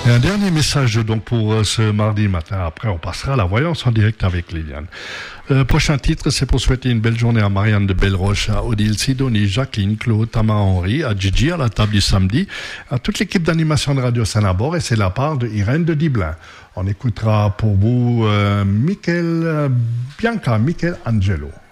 Et un dernier message donc pour ce mardi matin. Après, on passera à la voyance en direct avec Liliane. Prochain titre, c'est pour souhaiter une belle journée à Marianne de Belleroche, à Odile, Sidonie, Jacqueline, Claude, Thomas, Henri, à Gigi, à la table du samedi, à toute l'équipe d'animation de Radio Saint-Labor, et c'est la part de Irène de Diblin. On écoutera pour vous Michael Angelo.